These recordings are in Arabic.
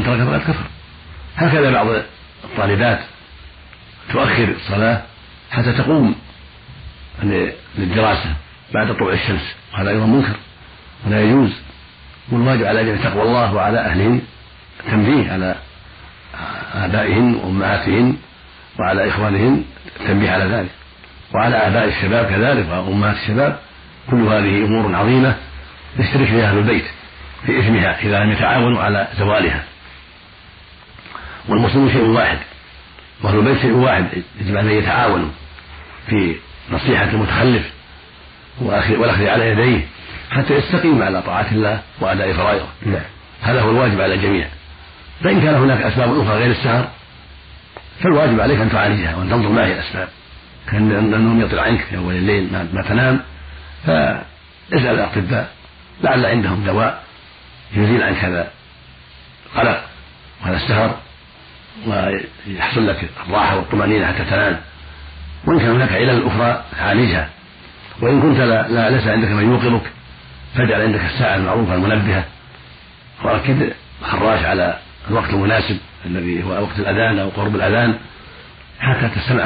ومن ترك فقد كفر. هكذا بعض الطالبات تؤخر الصلاة حتى تقوم للدراسة بعد طلوع الشمس، وهذا أيضا منكر ولا يجوز. والواجب على جميع تقوى الله وعلى أهلهن التنبيه على آبائهن وأمهاتهن وعلى إخوانهن التنبيه على ذلك، وعلى آباء الشباب كذلك وأمهات الشباب. كل هذه أمور عظيمة يشترك فيها أهل البيت في إثمها إذا لم يتعاونوا على زوالها. والمسلمون شيء واحد وأهل البيت شيء واحد، يجب أن يتعاونوا في نصيحة المتخلف والأخذ على يديه حتى يستقيم على طاعة الله وأداء فرائضه. هذا هو الواجب على الجميع. فإن كان هناك أسباب أخرى غير السهر فالواجب عليك أن تعالجها وأن تنظر ما هي الأسباب. كان النوم يطلع عنك في أول الليل ما تنام، فاسأل الأطباء لعل عندهم دواء يزيل عنك هذا القلق وهذا السهر ويحصل لك الراحة والطمأنينة حتى تنام. وإن كان هناك علل أخرى عالجها. وإن كنت ليس عندك من يوقظك فاجعل عندك الساعة المعروفة المنبهة، وركب الحراش على الوقت المناسب الذي هو وقت الأذان أو قرب الأذان حتى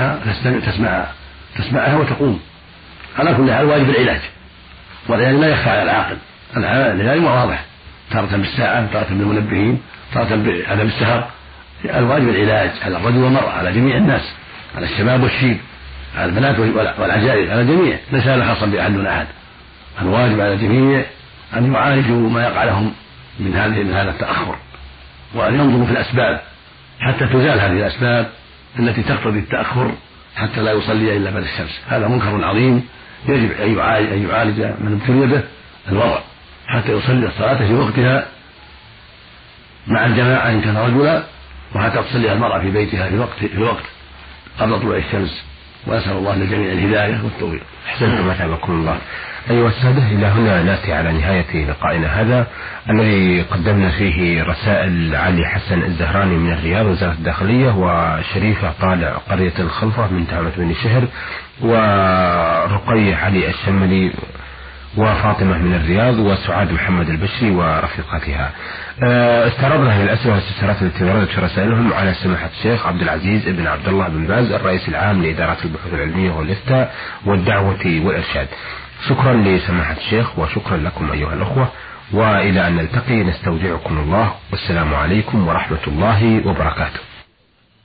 تسمعها وتقوم. على كل حال واجب العلاج، والعلاج لا يخفى على العاقل. العلاج واضح، تارة بالساعة، تارة بالمنبهين، تارة بعدم السهر. الواجب العلاج على الرجل والمرأة، على جميع الناس، على الشباب والشيب، على البنات والعجائز، على الجميع، ليس هذا خاصا بأحد دون أحد. الواجب على الجميع أن يعالجوا ما يقع لهم من هذا التأخر، وأن ينظروا في الأسباب حتى تزال هذه الأسباب التي تقتضي التأخر حتى لا يصلي إلا بعد الشمس. هذا منكر عظيم يجب أن يعالج من ابتلي به الوضع حتى يصلي الصلاة في وقتها مع الجماعة إن كان رجلا، وحتى تصليها المرأة في بيتها في الوقت قبل طلوع الشمس. وأسأل الله للجميع الهداية والتوفيق. أحسنتم وثابكم الله. أيها السادة، إلى هنا نأتي على نهاية لقائنا هذا الذي قدمنا فيه رسائل علي حسن الزهراني من الرياض وزارة الداخلية، وشريفة طالع قرية الخلفة من تهمة بن شهر، ورقية علي الشملي وفاطمة من الرياض، وسعاد محمد البشري ورفيقتها. استعرضنا هذه الأسئلة والاستفسارات التي وردت في رسائلهم على سماحة الشيخ عبد العزيز بن عبد الله بن باز الرئيس العام لإدارة البحوث العلمية والإفتاء والدعوة والإرشاد. شكرا لسماحة الشيخ وشكرا لكم أيها الأخوة، وإلى أن نلتقي نستودعكم الله، والسلام عليكم ورحمة الله وبركاته.